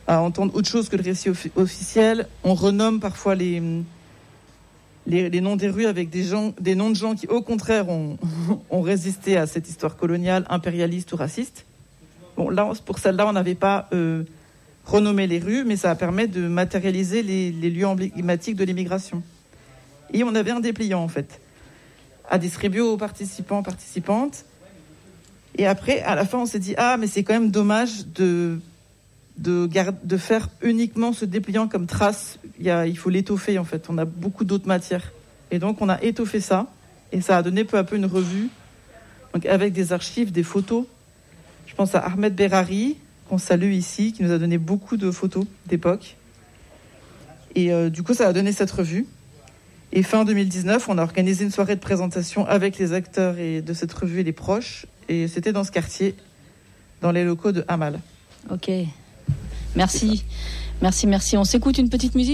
à entendre autre chose que le récit officiel. On renomme parfois les noms des rues avec des noms de gens qui, au contraire, ont résisté à cette histoire coloniale, impérialiste ou raciste. Bon, là, pour celle-là, on n'avait pas renommé les rues, mais ça permet de matérialiser les lieux emblématiques de l'immigration. Et on avait un dépliant, en fait, à distribuer aux participants, participantes. Et après, à la fin, on s'est dit, mais c'est quand même dommage de faire uniquement ce dépliant comme trace. Il faut l'étoffer, en fait. On a beaucoup d'autres matières. Et donc, on a étoffé ça. Et ça a donné peu à peu une revue, donc avec des archives, des photos. Je pense à Ahmed Berari, qu'on salue ici, qui nous a donné beaucoup de photos d'époque. Et du coup, ça a donné cette revue. Et fin 2019, on a organisé une soirée de présentation avec les acteurs de cette revue et les proches. Et c'était dans ce quartier, dans les locaux de Hamal. Ok. Merci. On s'écoute une petite musique ?